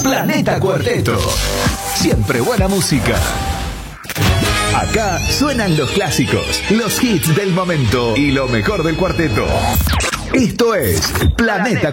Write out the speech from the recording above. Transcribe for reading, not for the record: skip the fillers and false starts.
Planeta Cuarteto. Siempre buena música. Acá suenan los clásicos, los hits del momento y lo mejor del cuarteto. Esto es Planeta